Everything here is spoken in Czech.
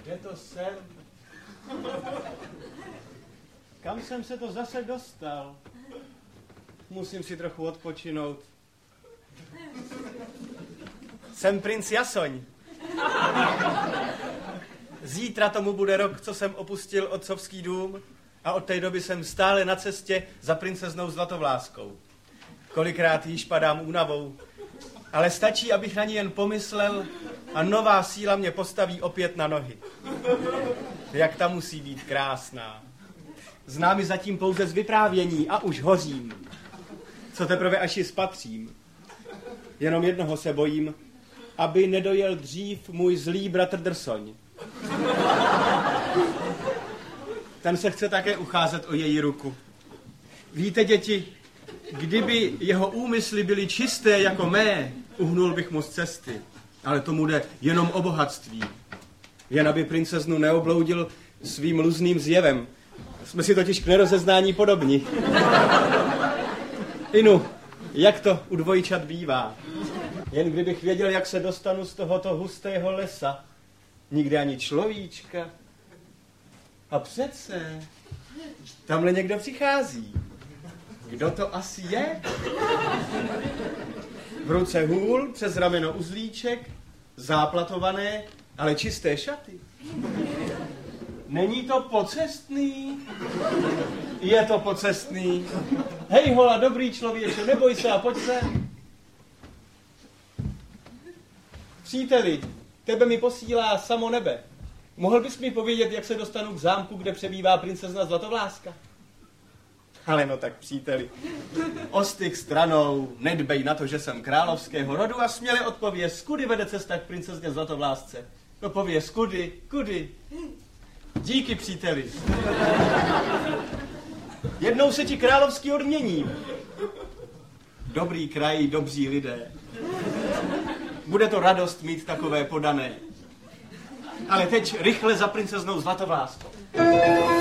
Kde to jsem? Kam jsem se to zase dostal? Musím si trochu odpočinout. Jsem princ Jasoň. Zítra tomu bude rok, co jsem opustil otcovský dům a od té doby jsem stále na cestě za princeznou Zlatovláskou. Kolikrát již padám únavou, ale stačí, abych na ní jen pomyslel a nová síla mě postaví opět na nohy. Jak ta musí být krásná. Znám ji zatím pouze z vyprávění a už hořím. Co teprve až ji spatřím. Jenom jednoho se bojím, aby nedojel dřív můj zlý bratr Drsoň. Ten se chce také ucházet o její ruku. Víte, děti, kdyby jeho úmysly byly čisté jako mé, uhnul bych mu z cesty. Ale tomu jde jenom o bohatství. Jen aby princeznu neobloudil svým luzným zjevem. Jsme si totiž k nerozeznání podobní. Inu, jak to u dvojčat bývá. Jen kdybych věděl, jak se dostanu z tohoto hustého lesa. Nikde ani človíčka. A přece, tamhle někdo přichází. Kdo to asi je? V ruce hůl, přes rameno uzlíček, záplatované, ale čisté šaty. Není to pocestný? Je to pocestný. Hej hola, dobrý člověče, neboj se a pojď sem. Příteli, tebe mi posílá samo nebe. Mohl bys mi povědět, jak se dostanu k zámku, kde přebývá princezna Zlatovláska? Ale no tak, příteli, ostyk stranou, nedbej na to, že jsem královského rodu a směle odpověz, kudy vede cesta k princezně Zlatovlásce. No pověz, kudy. Díky, příteli. Jednou se ti královský odměním. Dobrý kraj, dobří lidé. Bude to radost mít takové podané. Ale teď rychle za princeznou Zlatovláskou.